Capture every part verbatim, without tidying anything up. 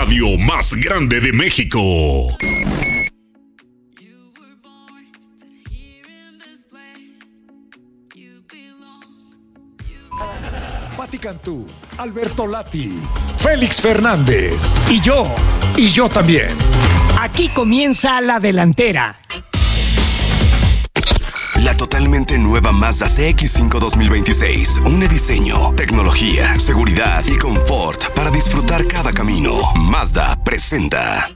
radio más grande de México. Pati Cantú, Alberto Lati, Félix Fernández y yo, y yo también. Aquí comienza la delantera. La totalmente nueva Mazda C X cinco dos mil veintiséis. Un diseño, tecnología, seguridad y confort para disfrutar cada camino. Mazda presenta.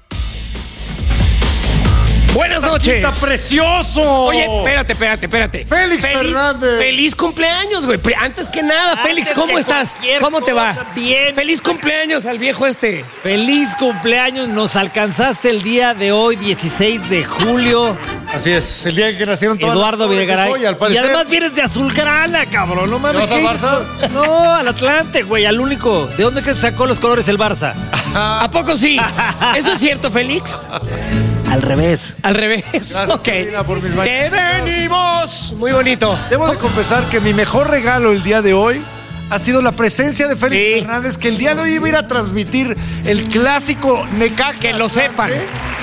Buenas noches. ¡Está precioso! Oye, espérate, espérate, espérate. Félix Fel- Fernández. Feliz cumpleaños, güey. Pri- Antes que nada, Antes Félix, ¿cómo que estás? cualquier ¿Cómo te va? cosa, bien. Feliz cumpleaños al viejo este. Feliz cumpleaños, nos alcanzaste el día de hoy, dieciséis de julio. Así es, el día en que nacieron todas Eduardo las flores de Videgaray. soya, al Y parecer. además vienes de Azulgrana, cabrón. No mames. ¿Te vas ¿qué? al Barça? No, al Atlante, güey, al único. ¿De dónde que sacó los colores el Barça? ¿A poco sí? ¿Eso es cierto, Félix? Al revés. Al revés. Gracias, Ok. Karina, por mis ¡Te venimos! Muy bonito. Debo de confesar que mi mejor regalo el día de hoy ha sido la presencia de Félix Sí. Fernández, que el día de hoy iba a ir a transmitir el clásico Necaxa. Que lo sepan.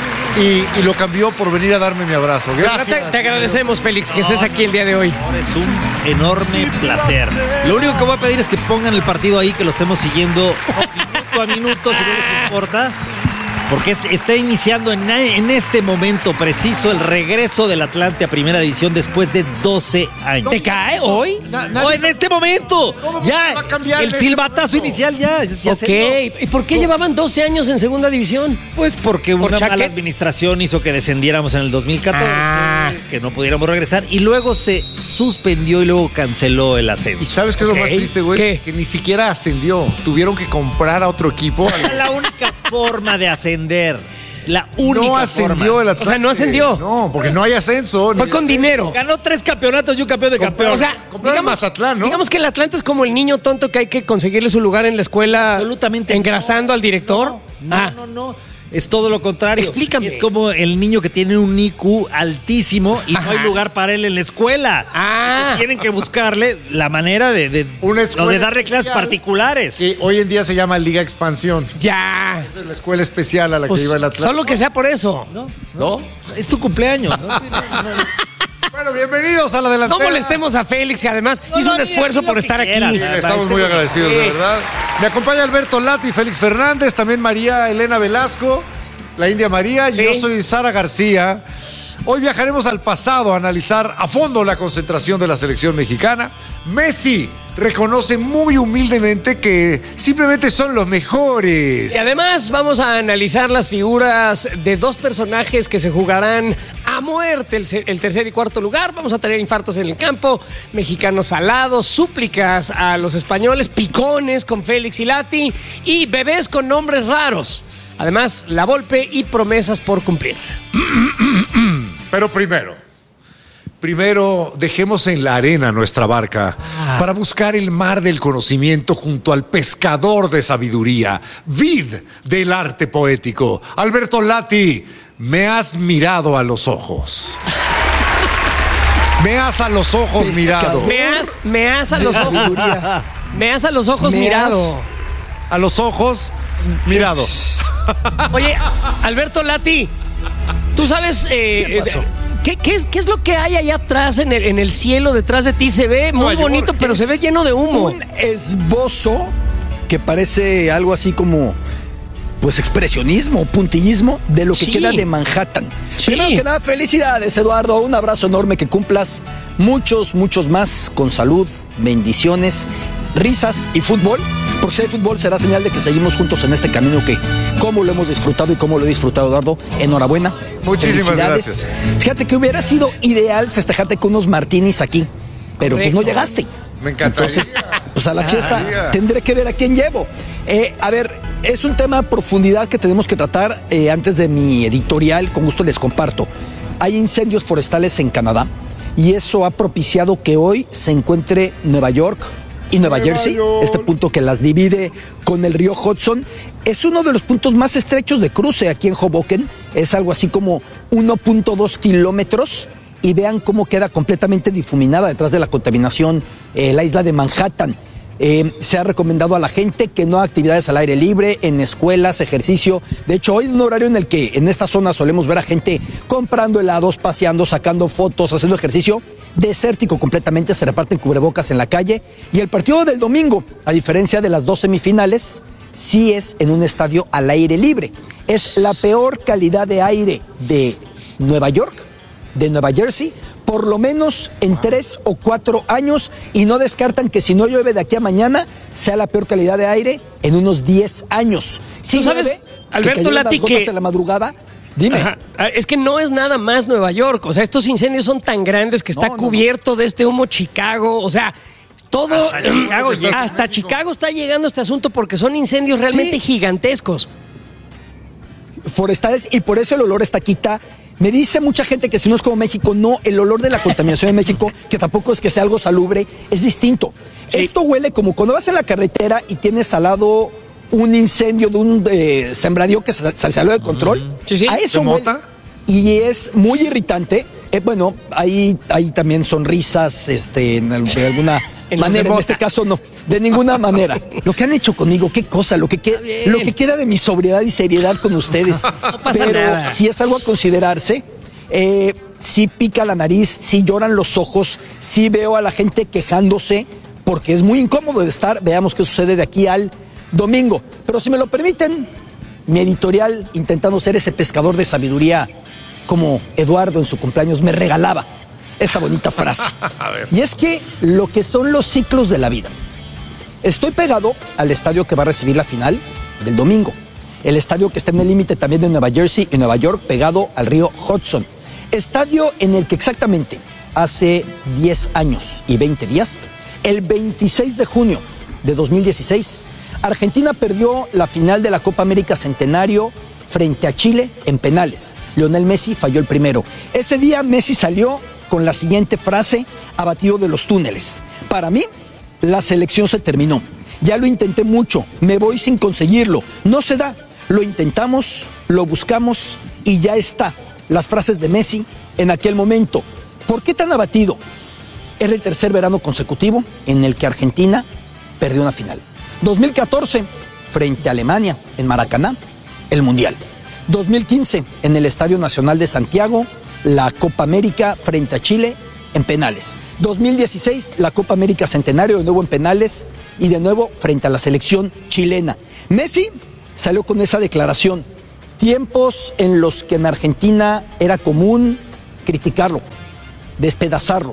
Y, y lo cambió por venir a darme mi abrazo. Gracias. Te, te agradecemos, Félix, que estés aquí el día de hoy. Es un enorme placer. Lo único que voy a pedir es que pongan el partido ahí, que lo estemos siguiendo minuto a minuto, si no les importa. Porque es- está iniciando en, en este momento preciso el regreso del Atlante a Primera División después de doce años. ¿Te cae hoy? Na- ¡No, nadie- en este momento! Todo Ya, va a cambiar el en este silbatazo momento. inicial ya. ya Ok. se dio. ¿Y por qué llevaban doce años en segunda división? Pues porque ¿Por una Chaque? mala administración hizo que descendiéramos en el dos mil catorce, Ah. que no pudiéramos regresar, y luego se suspendió y luego canceló el ascenso. ¿Y sabes qué es Ok. lo más triste, güey? ¿Qué? Que ni siquiera ascendió. Tuvieron que comprar a otro equipo. Era la única forma de ascender. La única No ascendió forma. el Atlante. O sea, no ascendió. No, porque no hay ascenso. ni Fue con ascenso. dinero. Ganó tres campeonatos y un campeón de campeón. O sea, Compraron Mazatlán, ¿no? digamos que el Atlante es como el niño tonto que hay que conseguirle su lugar en la escuela. Absolutamente Engrasando no, al director. No, no, Ah. no, no. Es todo lo contrario. Explícame. Es como el niño que tiene un I Q altísimo y Ajá. no hay lugar para él en la escuela. Ah. Entonces tienen que buscarle la manera de, de, Una o escuela de darle clases especial. particulares. Que hoy en día se llama Liga Expansión. Ya. Es la escuela especial a la Pues, que iba el Atlante. solo que sea por eso. ¿No? ¿No? Es tu cumpleaños. ¿no? No, no. Bueno, bienvenidos a la No delantera. molestemos a Félix, que además No, hizo no, un mira, esfuerzo di lo por que estar quieras. aquí. Sí, Ah, estamos este- muy agradecidos, de Sí. verdad. Me acompaña Alberto Lati, Félix Fernández, también María Elena Velasco, la India María, y Sí. yo soy Sara García. Hoy viajaremos al pasado a analizar a fondo la concentración de la selección mexicana. Messi reconoce muy humildemente que simplemente son los mejores. Y además vamos a analizar las figuras de dos personajes que se jugarán a muerte el, se- el tercer y cuarto lugar. Vamos a tener infartos en el campo, mexicanos alados, súplicas a los españoles, picones con Félix y Lati y bebés con nombres raros. Además, la Volpe y promesas por cumplir. Pero primero, primero dejemos en la arena nuestra barca para buscar el mar del conocimiento junto al pescador de sabiduría, vid del arte poético. Alberto Lati, me has mirado a los ojos. Me has a los ojos mirado. Me has, me has a los ojos. Me has a los ojos Me mirado. has a los ojos mirado. Oye, Alberto Lati, ¿tú sabes eh, ¿Qué pasó? eh, ¿qué, qué es, qué es lo que hay allá atrás en el, en el cielo detrás de ti? Se ve muy Nueva York. bonito, pero se ve Es lleno de humo. Un esbozo que parece algo así como, pues, expresionismo, puntillismo de lo que Sí. queda de Manhattan. Sí. Primero que nada, felicidades, Eduardo. Un abrazo enorme, que cumplas muchos, muchos más con salud, bendiciones, risas y fútbol. Porque si hay fútbol será señal de que seguimos juntos en este camino que cómo lo hemos disfrutado y cómo lo he disfrutado, Eduardo. Enhorabuena. Muchísimas Felicidades. gracias. Fíjate que hubiera sido ideal festejarte con unos martinis aquí, pero pues no Correcto. llegaste. Me encantaría. Entonces, pues a la fiesta Encantaría. tendré que ver a quién llevo. Eh, a ver, es un tema a profundidad que tenemos que tratar eh, antes de mi editorial. Con gusto les comparto. Hay incendios forestales en Canadá y eso ha propiciado que hoy se encuentre Nueva York y Nueva, Nueva Jersey, York. este punto que las divide con el río Hudson. Es uno de los puntos más estrechos de cruce aquí en Hoboken. Es algo así como uno punto dos kilómetros. Y vean cómo queda completamente difuminada detrás de la contaminación eh, la isla de Manhattan. Eh, se ha recomendado a la gente que no haga actividades al aire libre, en escuelas, ejercicio. De hecho, hoy es un horario en el que en esta zona solemos ver a gente comprando helados, paseando, sacando fotos, haciendo ejercicio. Desértico completamente, se reparten cubrebocas en la calle. Y el partido del domingo, a diferencia de las dos semifinales, sí es en un estadio al aire libre. Es la peor calidad de aire de Nueva York, de Nueva Jersey, por lo menos en tres o cuatro años, y no descartan que si no llueve de aquí a mañana, sea la peor calidad de aire en unos diez años. Si ¿Tú sabes, llueve, Alberto que Lati, que... que... en la madrugada, dime. Ajá. Es que no es nada más Nueva York. O sea, estos incendios son tan grandes que está No, no, cubierto no. de este humo Chicago. O sea, todo... Hasta Chicago, hasta, hasta Chicago está llegando este asunto porque son incendios realmente Sí. gigantescos. Forestales, y por eso el olor está quita. Me dice mucha gente que si no es como México, no, el olor de la contaminación en México, que tampoco es que sea algo salubre, es distinto. Sí. Esto huele como cuando vas en la carretera y tienes al lado un incendio de un eh, sembradío que se, se salió de control. Sí, sí. A eso ¿De huele. mota? Y es muy irritante. Eh, bueno, hay, hay también sonrisas, este, en, de alguna En los de manera. En mota. este caso no, de ninguna manera. Lo que han hecho conmigo, qué cosa, lo que, que, bien. lo que queda de mi sobriedad y seriedad con ustedes. No pasa Pero nada. sí es algo a considerarse. Eh, sí pica la nariz, sí lloran los ojos, sí veo a la gente quejándose, porque es muy incómodo de estar. Veamos qué sucede de aquí al domingo. Pero si me lo permiten, mi editorial, intentando ser ese pescador de sabiduría como Eduardo en su cumpleaños, me regalaba esta bonita frase. Y es que lo que son los ciclos de la vida. Estoy pegado al estadio que va a recibir la final del domingo. El estadio que está en el límite también de Nueva Jersey y Nueva York, pegado al río Hudson. Estadio en el que exactamente hace diez años y veinte días, el veintiséis de junio de dos mil dieciséis, Argentina perdió la final de la Copa América Centenario frente a Chile en penales. Lionel Messi falló el primero. Ese día Messi salió con la siguiente frase, abatido de los túneles: para mí, la selección se terminó. Ya lo intenté mucho, me voy sin conseguirlo. No se da. Lo intentamos, lo buscamos y ya está. Las frases de Messi en aquel momento. ¿Por qué tan abatido? Era el tercer verano consecutivo en el que Argentina perdió una final. dos mil catorce, frente a Alemania, en Maracaná, el Mundial. dos mil quince, en el Estadio Nacional de Santiago, la Copa América frente a Chile en penales. dos mil dieciséis, la Copa América Centenario, de nuevo en penales, y de nuevo frente a la selección chilena. Messi salió con esa declaración. Tiempos en los que en Argentina era común criticarlo, despedazarlo.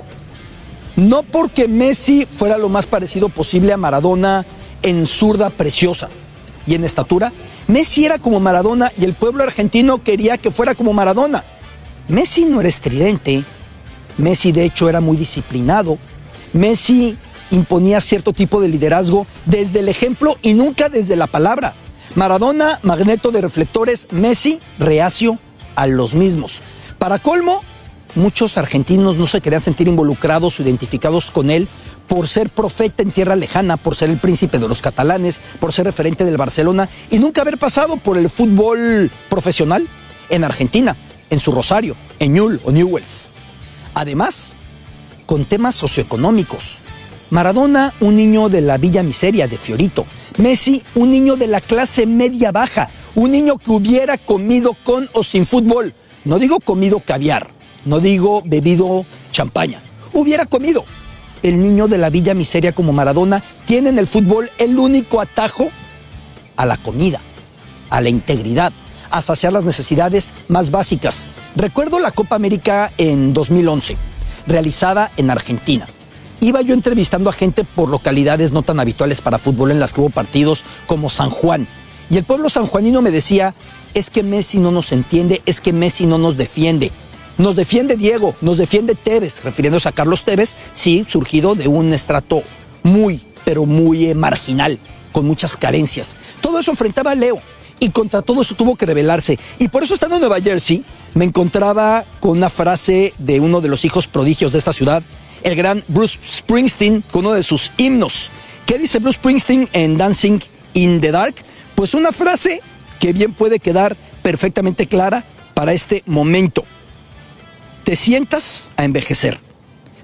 No porque Messi fuera lo más parecido posible a Maradona en zurda preciosa y en estatura. Messi era como Maradona y el pueblo argentino quería que fuera como Maradona. Messi no era estridente. Messi, de hecho, era muy disciplinado. Messi imponía cierto tipo de liderazgo desde el ejemplo y nunca desde la palabra. Maradona, magneto de reflectores. Messi, reacio a los mismos. Para colmo, muchos argentinos no se querían sentir involucrados o identificados con él por ser profeta en tierra lejana, por ser el príncipe de los catalanes, por ser referente del Barcelona y nunca haber pasado por el fútbol profesional en Argentina, en su Rosario, en Newell's o Newell's. Además, con temas socioeconómicos. Maradona, un niño de la Villa Miseria de Fiorito. Messi, un niño de la clase media baja, un niño que hubiera comido con o sin fútbol. No digo comido caviar, no digo bebido champaña. Hubiera comido. El niño de la Villa Miseria como Maradona tiene en el fútbol el único atajo a la comida, a la integridad, a saciar las necesidades más básicas. Recuerdo la Copa América en dos mil once, realizada en Argentina. Iba yo entrevistando a gente por localidades no tan habituales para fútbol en las que hubo partidos como San Juan. Y el pueblo sanjuanino me decía, es que Messi no nos entiende, es que Messi no nos defiende. Nos defiende Diego, nos defiende Tevez, refiriéndose a Carlos Tevez, sí, surgido de un estrato muy, pero muy eh, marginal, con muchas carencias. Todo eso enfrentaba a Leo y contra todo eso tuvo que rebelarse. Y por eso, estando en Nueva Jersey, me encontraba con una frase de uno de los hijos prodigios de esta ciudad, el gran Bruce Springsteen, con uno de sus himnos. ¿Qué dice Bruce Springsteen en Dancing in the Dark? Pues una frase que bien puede quedar perfectamente clara para este momento. Te sientas a envejecer,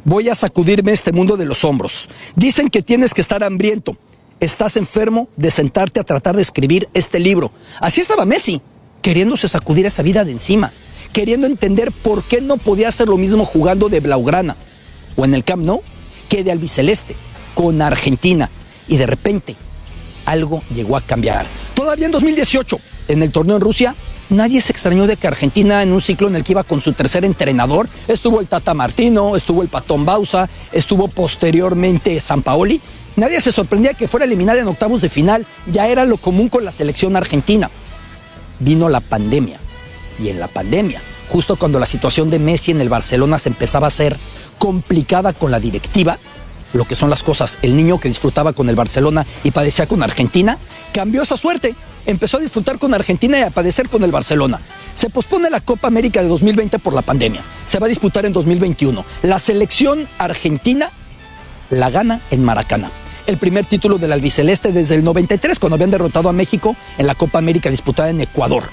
Voy a sacudirme este mundo de los hombros. Dicen que tienes que estar hambriento. Estás enfermo de sentarte a tratar de escribir este libro. Así estaba Messi, queriéndose sacudir esa vida de encima, queriendo entender por qué no podía hacer lo mismo jugando de Blaugrana o en el Camp Nou que de albiceleste con Argentina. Y de repente, algo llegó a cambiar. Todavía en dos mil dieciocho, en el torneo en Rusia, nadie se extrañó de que Argentina, en un ciclo en el que iba con su tercer entrenador, estuvo el Tata Martino, estuvo el Patón Bausa, estuvo posteriormente Sampaoli. Nadie se sorprendía que fuera eliminada en octavos de final. Ya era lo común con la selección argentina. Vino la pandemia. Y en la pandemia, justo cuando la situación de Messi en el Barcelona se empezaba a hacer complicada con la directiva, lo que son las cosas, el niño que disfrutaba con el Barcelona y padecía con Argentina, cambió esa suerte. Empezó a disfrutar con Argentina y a padecer con el Barcelona. Se pospone la Copa América de dos mil veinte por la pandemia. Se va a disputar en dos mil veintiuno. La selección argentina la gana en Maracaná. El primer título del albiceleste desde el noventa y tres, cuando habían derrotado a México en la Copa América disputada en Ecuador.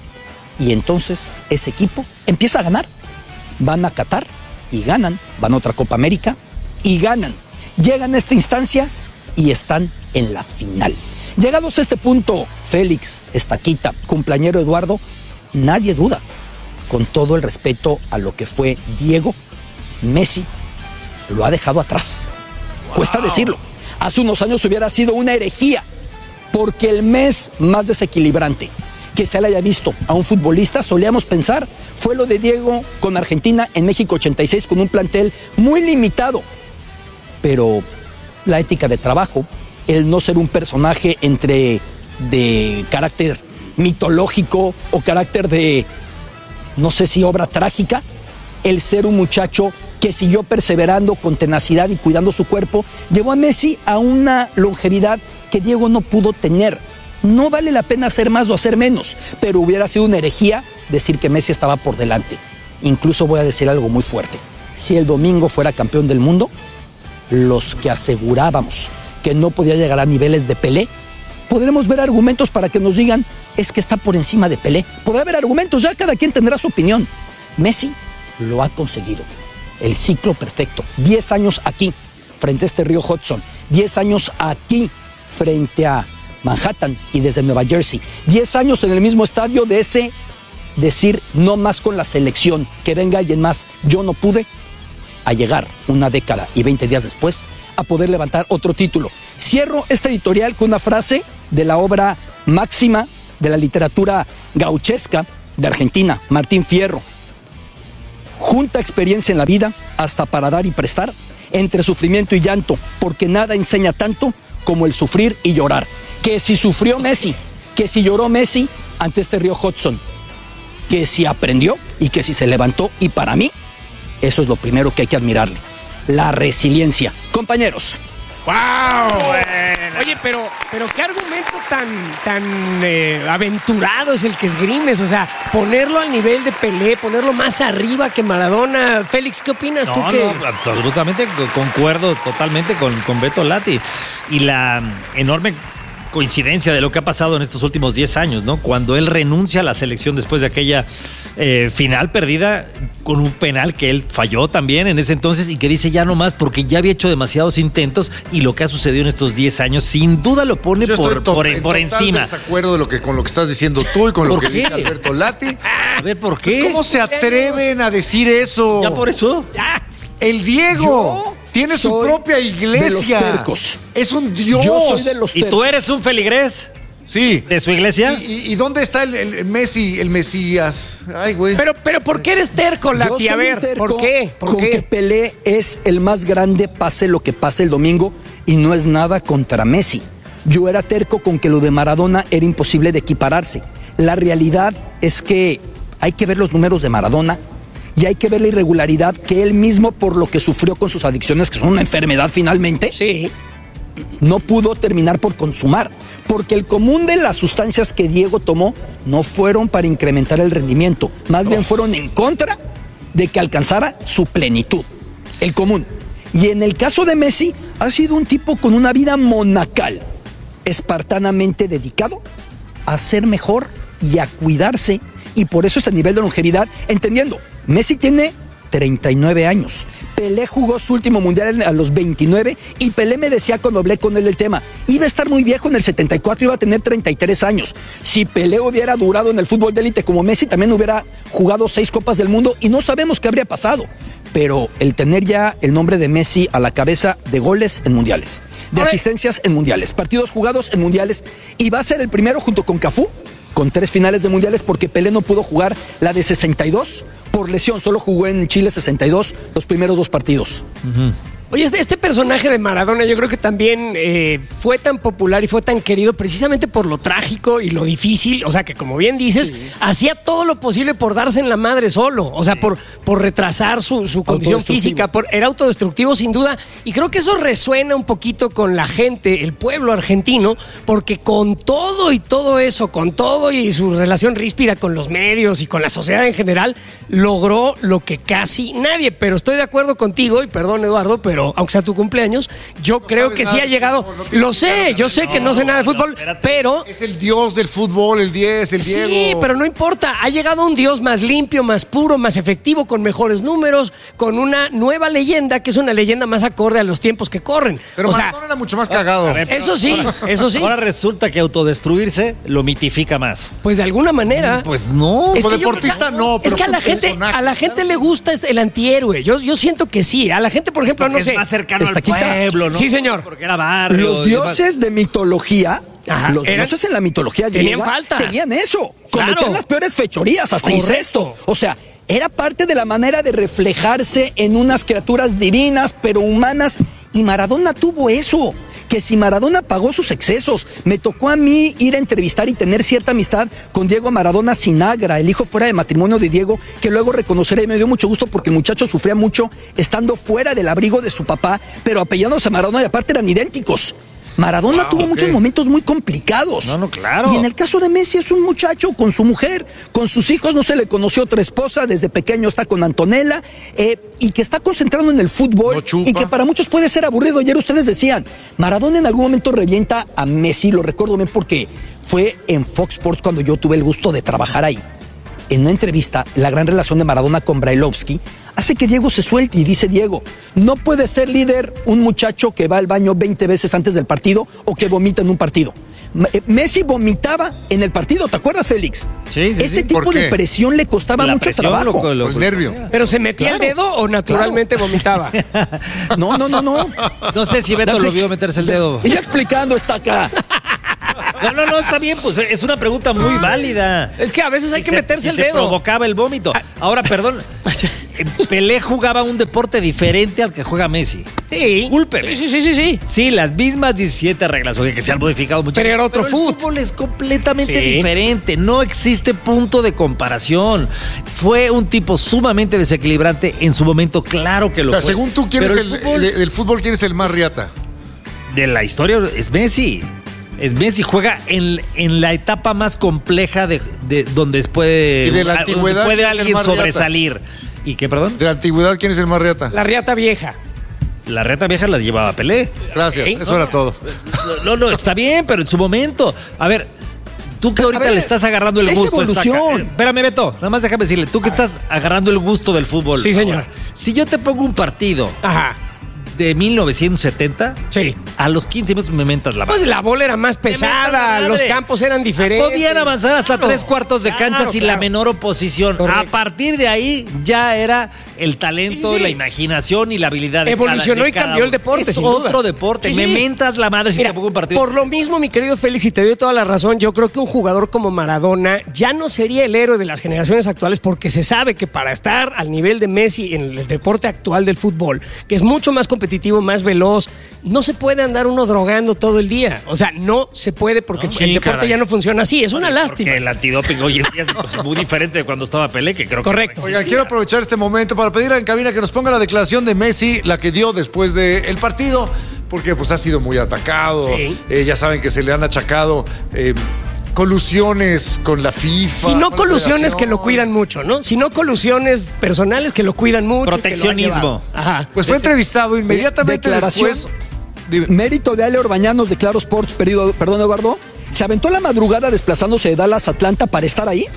Y entonces ese equipo empieza a ganar. Van a Qatar y ganan. Van a otra Copa América y ganan. Llegan a esta instancia y están en la final. Llegados a este punto, Félix, Estaquita, cumpleañero Eduardo, nadie duda, con todo el respeto a lo que fue Diego, Messi lo ha dejado atrás. Wow. Cuesta decirlo. Hace unos años hubiera sido una herejía, porque el mes más desequilibrante que se le haya visto a un futbolista, solíamos pensar, fue lo de Diego con Argentina en México ochenta y seis, con un plantel muy limitado. Pero la ética de trabajo, el no ser un personaje entre de carácter mitológico o carácter de, no sé si obra trágica, el ser un muchacho que siguió perseverando con tenacidad y cuidando su cuerpo, llevó a Messi a una longevidad que Diego no pudo tener. No vale la pena hacer más o hacer menos, pero hubiera sido una herejía decir que Messi estaba por delante. Incluso voy a decir algo muy fuerte. Si el domingo fuera campeón del mundo, los que asegurábamos que no podía llegar a niveles de Pelé, podremos ver argumentos para que nos digan, es que está por encima de Pelé. Podrá haber argumentos, ya cada quien tendrá su opinión. Messi lo ha conseguido. El ciclo perfecto. Diez años aquí, frente a este río Hudson. Diez años aquí, frente a Manhattan y desde Nueva Jersey. Diez años en el mismo estadio de ese decir no más con la selección, que venga alguien más, yo no pude, a llegar una década y veinte días después a poder levantar otro título. Cierro este editorial con una frase de la obra máxima de la literatura gauchesca de Argentina, Martín Fierro. Junta experiencia en la vida hasta para dar y prestar, entre sufrimiento y llanto, porque nada enseña tanto como el sufrir y llorar. Que si sufrió Messi, que si lloró Messi ante este río Hudson, que si aprendió y que si se levantó, y para mí, eso es lo primero que hay que admirarle, la resiliencia. Compañeros. ¡Wow! Bueno. Oye, pero, pero qué argumento tan, tan eh, aventurado es el que esgrimes. O sea, ponerlo al nivel de Pelé, ponerlo más arriba que Maradona. Félix, ¿qué opinas no, tú? Que... No, absolutamente concuerdo totalmente con, con Beto Lati. Y la enorme coincidencia de lo que ha pasado en estos últimos diez años, ¿no? Cuando él renuncia a la selección después de aquella eh, final perdida con un penal que él falló también en ese entonces y que dice ya no más porque ya había hecho demasiados intentos, y lo que ha sucedido en estos diez años sin duda lo pone Yo por, to- por, en por total encima. desacuerdo de lo que, con lo que estás diciendo tú y con lo que qué? dice Alberto Lati. A ver, ¿por qué? Pues, ¿cómo se atreven a decir eso? ¿Ya por eso? ¡Ya! El Diego Yo tiene su soy propia iglesia. de los tercos. Es un dios. Yo soy de los ¿Y tú eres un feligrés Sí. de su iglesia? ¿Y, y, y dónde está el, el Messi, el Mesías? Ay, güey. Pero, pero ¿por qué eres terco, Yo Lati? soy A ver, un terco ¿por qué? ¿Por con qué? que Pelé es el más grande, pase lo que pase el domingo, y no es nada contra Messi. Yo era terco con que lo de Maradona era imposible de equipararse. La realidad es que hay que ver los números de Maradona y hay que ver la irregularidad que él mismo, por lo que sufrió con sus adicciones, que son una enfermedad finalmente, Sí. no pudo terminar por consumar, porque el común de las sustancias que Diego tomó no fueron para incrementar el rendimiento, más bien fueron en contra de que alcanzara su plenitud, el común. Y en el caso de Messi, ha sido un tipo con una vida monacal, espartanamente dedicado a ser mejor y a cuidarse, y por eso este nivel de longevidad, entendiendo, Messi tiene treinta y nueve años. Pelé jugó su último mundial a los veintinueve y Pelé me decía cuando hablé con él del tema, iba a estar muy viejo en el setenta y cuatro, iba a tener treinta y tres años. Si Pelé hubiera durado en el fútbol de élite como Messi, también hubiera jugado seis Copas del Mundo y no sabemos qué habría pasado. Pero el tener ya el nombre de Messi a la cabeza de goles en mundiales, de asistencias en mundiales, partidos jugados en mundiales, y va a ser el primero junto con Cafú, con tres finales de mundiales, porque Pelé no pudo jugar la de sesenta y dos por lesión, solo jugó en Chile sesenta y dos los primeros dos partidos. Uh-huh. Oye, este, este personaje de Maradona yo creo que también eh, fue tan popular y fue tan querido precisamente por lo trágico y lo difícil, o sea que como bien dices, sí. hacía todo lo posible por darse en la madre solo, o sea, sí. por, por retrasar su, su condición física, por, era autodestructivo sin duda, y creo que eso resuena un poquito con la gente, el pueblo argentino, porque con todo y todo eso, con todo y su relación ríspida con los medios y con la sociedad en general, logró lo que casi nadie, pero estoy de acuerdo contigo, y perdón Eduardo, pero aunque sea tu cumpleaños, yo no creo que sí ha llegado. No, no lo sé, yo sé no, que no sé nada de fútbol, no, pero... Es el dios del fútbol, el diez, el Diego. Sí, pero no importa. Ha llegado un dios más limpio, más puro, más efectivo, con mejores números, con una nueva leyenda, que es una leyenda más acorde a los tiempos que corren. Pero o Maradona sea, era mucho más cagado. A ver, eso sí, ahora, eso sí. Ahora resulta que autodestruirse lo mitifica más. Pues de alguna manera. Pues no. Es como deportista que, no, pero es que a la gente, a la gente le gusta el antihéroe. Yo, yo siento que sí. A la gente, por ejemplo, porque no sé. Es más cercano al pueblo, ¿no? Sí, señor. Porque era barrio. Los dioses de mitología, Ajá, los eran, dioses en la mitología tenían griega faltas. tenían eso. Claro. Cometían las peores fechorías, hasta Correcto. incesto. O sea, era parte de la manera de reflejarse en unas criaturas divinas, pero humanas. Y Maradona tuvo eso. Que si Maradona pagó sus excesos, me tocó a mí ir a entrevistar y tener cierta amistad con Diego Maradona Sinagra, el hijo fuera de matrimonio de Diego, que luego reconoceré, y me dio mucho gusto porque el muchacho sufría mucho estando fuera del abrigo de su papá, pero apellándose a Maradona y aparte eran idénticos. Maradona ah, tuvo okay. muchos momentos muy complicados. No, no, claro. Y en el caso de Messi es un muchacho con su mujer, con sus hijos, no se le conoció otra esposa, desde pequeño está con Antonella, eh, y que está concentrado en el fútbol no y que para muchos puede ser aburrido. Ayer ustedes decían, Maradona en algún momento revienta a Messi, lo recuerdo bien porque fue en Fox Sports cuando yo tuve el gusto de trabajar ahí. En una entrevista, la gran relación de Maradona con Brailovsky hace que Diego se suelte y dice Diego, no puede ser líder un muchacho que va al baño veinte veces antes del partido o que vomita en un partido. Messi vomitaba en el partido, ¿te acuerdas, Félix? Sí, sí, Ese sí. tipo de presión le costaba la mucho presión, trabajo. Lo, lo, el nervio. ¿Pero se metía claro, el dedo o naturalmente claro. vomitaba? No, no, no, no. No sé si Beto lo vio meterse el dedo. Y ya explicando está acá. No, no, no, está bien, pues es una pregunta muy válida. Es que a veces hay y que se, meterse el se dedo. Provocaba el vómito. Ahora, perdón, Pelé jugaba un deporte diferente al que juega Messi. Sí. Discúlpeme. Sí, sí, sí, sí. Sí, las mismas diecisiete reglas, oye, que se han modificado mucho. Pero era otro pero fútbol. El fútbol es completamente sí. diferente. No existe punto de comparación. Fue un tipo sumamente desequilibrante en su momento, claro que lo o sea, fue. Según tú, ¿quién pero es el, el fútbol, del fútbol, quién es el más riata? De la historia es Messi. Es Messi, juega en, en la etapa más compleja de, de donde puede, ¿Y de la antigüedad, puede alguien sobresalir. Riata? ¿Y qué, perdón? De la antigüedad, ¿quién es el más riata? La riata vieja. La riata vieja la llevaba Pelé. Gracias, ¿Eh? eso no, era todo. No, no, está bien, pero en su momento. A ver, tú que ahorita ver, le estás agarrando el gusto a esta eh, espérame, Beto, nada más déjame decirle, tú que estás agarrando el gusto del fútbol. Sí, señor. Ahora, si yo te pongo un partido. Ajá. De mil novecientos setenta, sí. a los quince minutos me mentas la madre. Pues la bola era más pesada, los campos eran diferentes. Podían avanzar hasta claro. tres cuartos de cancha claro, sin claro. la menor oposición. Correcto. A partir de ahí ya era el talento, sí, sí. la imaginación y la habilidad de evolucionó cada, de y cambió el deporte. Es otro duda. deporte. Sí, me sí. mentas la madre si Mira, te pongo un partido. Por lo mismo, mi querido Félix, y te doy toda la razón, yo creo que un jugador como Maradona ya no sería el héroe de las generaciones actuales porque se sabe que para estar al nivel de Messi en el deporte actual del fútbol, que es mucho más competitivo, más veloz, no se puede andar uno drogando todo el día. O sea, no se puede porque no, el sí, deporte caray. ya no funciona así. Es una Oye, lástima. El antidoping hoy en día es muy diferente de cuando estaba Pelé, que creo Correcto. que Oigan, quiero aprovechar este momento para pedirle en cabina que nos ponga la declaración de Messi, la que dio después del partido, porque pues ha sido muy atacado. Sí. Eh, ya saben que se le han achacado eh, colusiones con la FIFA. Si no colusiones que lo cuidan mucho, ¿no? Si no colusiones personales que lo cuidan mucho. Proteccionismo. Ajá. Pues fue entrevistado inmediatamente después. Mérito de Ale Orbañanos de Claro Sports, perdón, Eduardo. Se aventó la madrugada desplazándose de Dallas a Atlanta para estar ahí.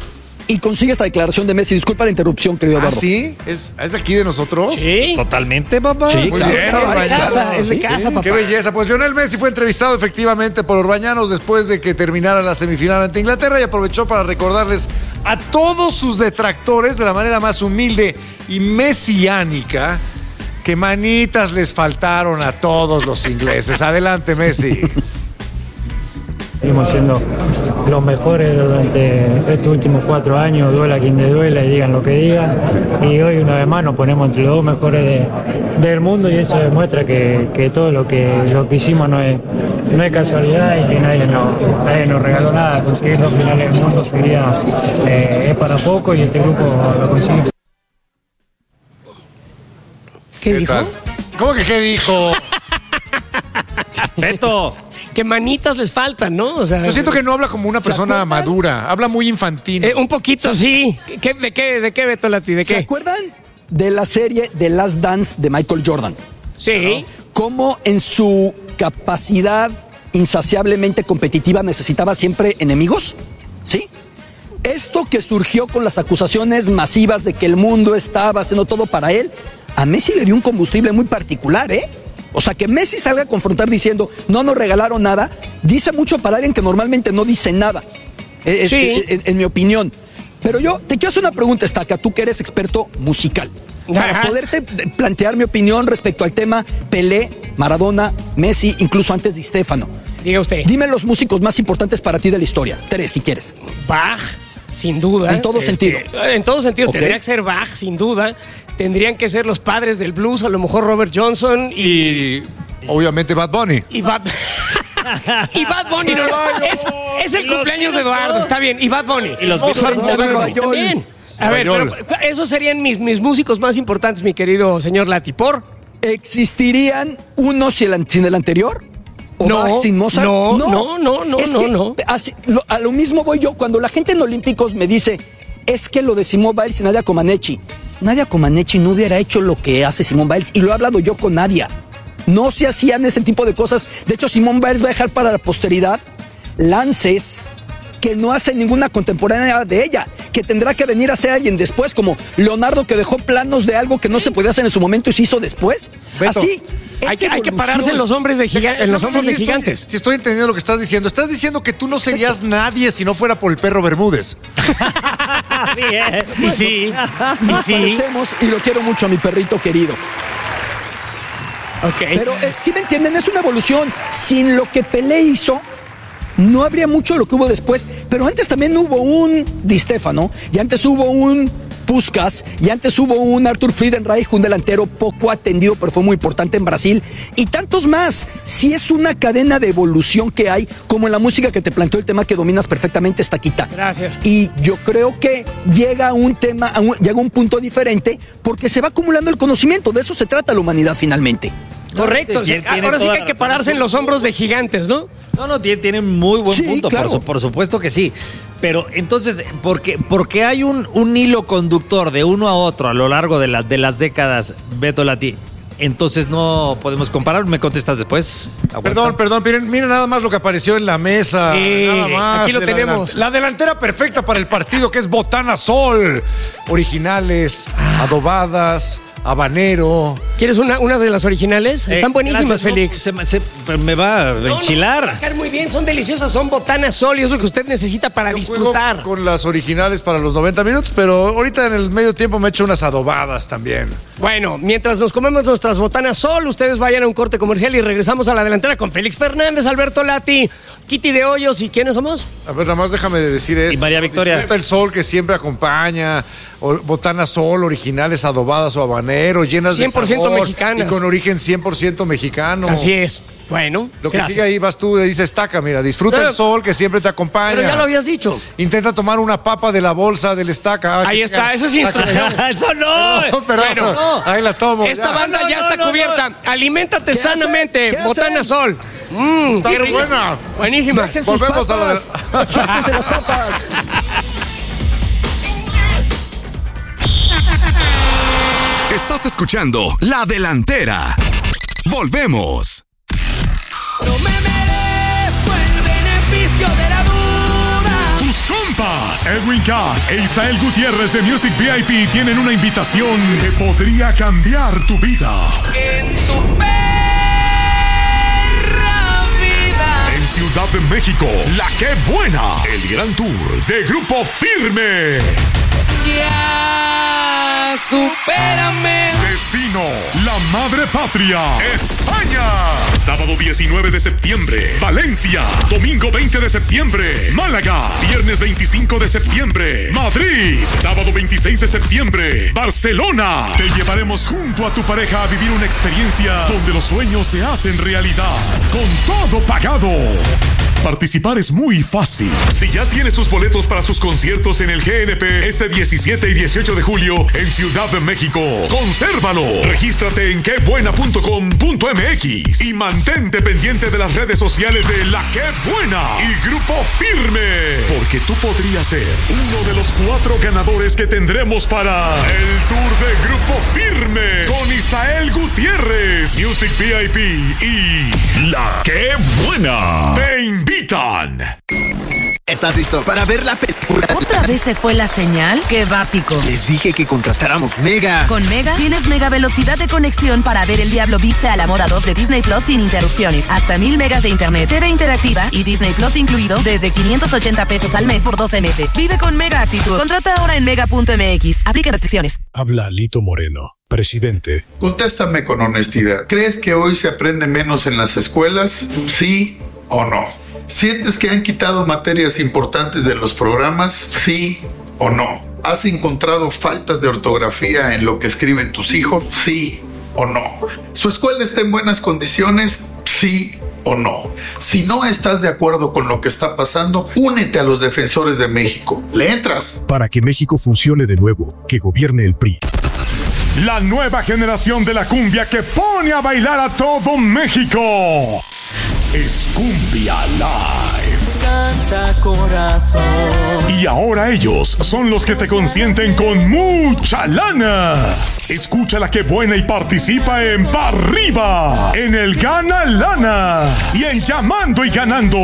y consigue esta declaración de Messi. Disculpa la interrupción, querido ¿Ah, Eduardo. sí? ¿Es, ¿Es de aquí de nosotros? Sí. Totalmente, papá. Sí, Muy claro, bien, claro, Es de Orbañanos. casa, es de Sí, casa, papá. Qué belleza. Pues Lionel Messi fue entrevistado efectivamente por Orbañanos después de que terminara la semifinal ante Inglaterra y aprovechó para recordarles a todos sus detractores de la manera más humilde y mesiánica que manitas les faltaron a todos los ingleses. Adelante, Messi. Seguimos siendo los mejores durante estos últimos cuatro años, duela quien te duela y digan lo que digan. Y hoy una vez más nos ponemos entre los dos mejores de- del mundo y eso demuestra que, que todo lo que, lo que hicimos no es, no es casualidad y que nadie nos, nadie nos regaló nada. Conseguir dos finales del mundo seguida eh, es para poco y este grupo lo consiguió. ¿Qué dijo? tal? ¿Cómo que qué dijo? Beto. Que manitas les faltan, ¿no? O sea, Yo siento que no habla como una persona acuerdan? madura, habla muy infantil. eh, un poquito, sí. ¿Qué- ¿De qué, de qué, Beto Lati? ¿De ¿Se qué? acuerdan de la serie The Last Dance de Michael Jordan? Sí. Cómo en su capacidad insaciablemente competitiva necesitaba siempre enemigos, ¿sí? Esto que surgió con las acusaciones masivas de que el mundo estaba haciendo todo para él, a Messi le dio un combustible muy particular, ¿eh? O sea, que Messi salga a confrontar diciendo, no nos regalaron nada, dice mucho para alguien que normalmente no dice nada, es- Sí. en, en mi opinión. Pero yo te quiero hacer una pregunta, Estaca, tú que eres experto musical. Para Ajá. poderte plantear mi opinión respecto al tema Pelé, Maradona, Messi, incluso antes de Stéfano. Diga usted. Dime los músicos más importantes para ti de la historia. Tres, si quieres. Bach, sin duda. En todo sentido. En todo sentido. Ok. Tendría que ser Bach, sin duda. Tendrían que ser los padres del blues, a lo mejor Robert Johnson y, Y obviamente Bad Bunny. y Bad... y Bad Bunny. no, es, es el Y los cumpleaños de Beatles, Eduardo, ¿no? está bien. Y Bad Bunny. Y los Mozart Beatles, moderno. También. A ver, Bayol. pero esos serían mis, mis músicos más importantes, mi querido señor Lati. ¿Por? ¿Existirían unos sin el, sin el anterior? ¿O No, Bach sin Mozart? no, no, no, no, Es no, que no. así- lo- a lo mismo voy yo. Cuando la gente en Olímpicos me dice, es que lo de Simón Biles y Nadia Comaneci. Nadia Comaneci no hubiera hecho lo que hace Simón Biles y lo he hablado yo con Nadia. No se hacían ese tipo de cosas. De hecho, Simón Biles va a dejar para la posteridad lances que no hace ninguna contemporánea de ella, que tendrá que venir a hacer alguien después, como Leonardo, que dejó planos de algo que no se podía hacer en su momento y se hizo después. Beto, Así. Hay es que, hay que evolución. pararse en los hombres de giga- en los Sí, hombros de estoy- gigantes. Si estoy entendiendo lo que estás diciendo, estás diciendo que tú no serías nadie si no fuera por el perro Bermúdez. Bien. Y sí, y Nos sí. parecemos y lo quiero mucho a mi perrito querido. Ok. Pero eh, si me entienden, es una evolución. Sin lo que Pelé hizo, no habría mucho de lo que hubo después. Pero antes también hubo un Di Stéfano, y antes hubo un Puskás, y antes hubo un Arthur Friedenreich, un delantero poco atendido, pero fue muy importante en Brasil, y tantos más. Si es una cadena de evolución que hay, como en la música que te planteó el tema que dominas perfectamente, Estaquita. Gracias. Y yo creo que llega a un tema, a un- llega a un punto diferente, porque se va acumulando el conocimiento. De eso se trata la humanidad finalmente. Correcto. Tiene- tiene Ahora sí toda que hay la que razón. pararse en los hombros de gigantes, ¿no? No, no, tiene, tiene muy buen Sí, punto, claro. por, su- por supuesto que sí. Pero entonces, porque, porque hay un, un hilo conductor de uno a otro a lo largo de, la- de las décadas, Beto Lati, entonces no podemos comparar. ¿Me contestas después? Aguanta. Perdón, perdón, miren, miren nada más lo que apareció en la mesa. Sí, nada más. aquí lo de la tenemos. delan- La delantera perfecta para el partido, que es Botana Sol. Originales, adobadas, habanero. ¿Quieres una, una de las originales? Eh, Están buenísimas, gracias, no, Félix. se me- se- me va a No, no, enchilar. va a caer muy bien, son deliciosas, son botanas sol y es lo que usted necesita para Yo disfrutar. juego con las originales para los noventa minutos, pero ahorita en el medio tiempo me he hecho unas adobadas también. Bueno, mientras nos comemos nuestras botanas sol, ustedes vayan a un corte comercial y regresamos a la delantera con Félix Fernández, Alberto Lati, Kitty de Hoyos y ¿quiénes somos? A ver, nada más déjame decir esto. Y María Victoria. Disfruta el sol que siempre acompaña. o- Botana Sol, originales adobadas o habanero, llenas cien por ciento de sabor. mexicanas. Y con origen cien por ciento mexicano. Así es. Bueno, Lo que gracias. sigue ahí vas tú, dice estaca, mira, disfruta Pero- el sol que siempre te acompaña. Pero ya lo habías dicho. Intenta tomar una papa de la bolsa del estaca. Ah, Ahí que- está, eso es ah, instrucción. ¡Eso no! No, pero Bueno, no. ahí la tomo. Esta ya. banda No, ya no, está no, cubierta. Aliméntate ¿Qué sanamente. hacen? ¿Qué Botana hacen? sol. Mmm, Está qué muy rica. buena. Buenísima. Dejen sus Volvemos a la- papas. Suéltense las papas. Estás escuchando La Delantera. Volvemos. No me merezco el beneficio de la duda. Tus compas, Edwin Cass e Isael Gutiérrez de Music V I P tienen una invitación que podría cambiar tu vida. En tu perra vida. En Ciudad de México, La Qué Buena, el gran tour de Grupo Firme. Ya, supérame. Destino, la madre patria, España. Sábado diecinueve de septiembre, Valencia. Domingo veinte de septiembre, Málaga. Viernes veinticinco de septiembre, Madrid. Sábado veintiséis de septiembre, Barcelona. Te llevaremos junto a tu pareja a vivir una experiencia donde los sueños se hacen realidad. Con todo pagado. Participar es muy fácil. Si ya tienes tus boletos para sus conciertos en el G N P este diecisiete y dieciocho de julio en Ciudad de México, consérvalo. Regístrate en qué buena punto com punto m x y mantente pendiente de las redes sociales de La Qué Buena y Grupo Firme, porque tú podrías ser uno de los cuatro ganadores que tendremos para el tour de Grupo Firme con Isael Gutiérrez, Music V I P y La Qué Buena. Te invitan. ¿Estás listo para ver la película? ¿Otra vez se fue la señal? ¡Qué básico! Les dije que contratáramos Mega. Con Mega tienes mega velocidad de conexión para ver El Diablo Viste a la Moda dos de Disney Plus sin interrupciones. Hasta mil megas de internet, T V interactiva y Disney Plus incluido desde quinientos ochenta pesos al mes por doce meses. Vive con Mega actitud. Contrata ahora en mega punto m x. Aplica restricciones. Habla Lito Moreno, presidente. Contéstame con honestidad. ¿Crees que hoy se aprende menos en las escuelas? ¿Sí o no? ¿Sientes que han quitado materias importantes de los programas? ¿Sí o no? ¿Has encontrado faltas de ortografía en lo que escriben tus hijos? ¿Sí o no? ¿Su escuela está en buenas condiciones? ¿Sí o no? Si no estás de acuerdo con lo que está pasando, únete a los defensores de México. ¿Le entras? Para que México funcione de nuevo, que gobierne el P R I. La nueva generación de la cumbia que pone a bailar a todo México. Es Cumbia Live. Canta corazón. Y ahora ellos son los que te consienten con mucha lana. Escucha La Qué Buena y participa en Pa' Arriba, en el Gana Lana y en Llamando y Ganando.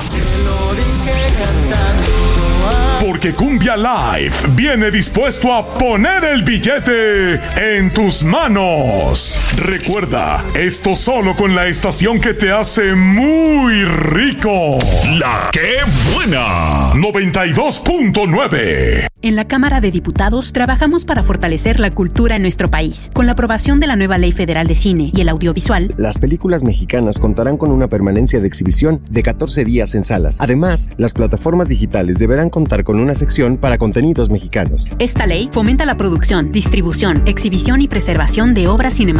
Porque Cumbia Live viene dispuesto a poner el billete en tus manos. Recuerda, esto solo con la estación que te hace muy rico. La Qué Buena. noventa y dos punto nueve. En la Cámara de Diputados trabajamos para fortalecer la cultura en nuestro país. Con la aprobación de la nueva Ley Federal de Cine y el Audiovisual, las películas mexicanas contarán con una permanencia de exhibición de catorce días en salas. Además, las plataformas digitales deberán contar con una sección para contenidos mexicanos. Esta ley fomenta la producción, distribución, exhibición y preservación de obras cinematográficas